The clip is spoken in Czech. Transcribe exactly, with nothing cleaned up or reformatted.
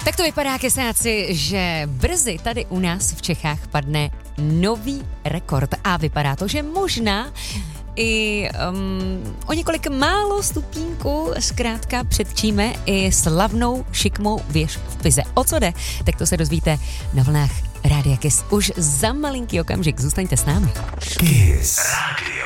Tak to vypadá, kesáci, že brzy tady u nás v Čechách padne nový rekord a vypadá to, že možná i um, o několik málo stupínků zkrátka předčíme i slavnou šikmou věž v Pize. O co jde? Tak to se dozvíte na vlnách Rádia Kiss už za malinký okamžik. Zůstaňte s námi. Kiss. Rádio.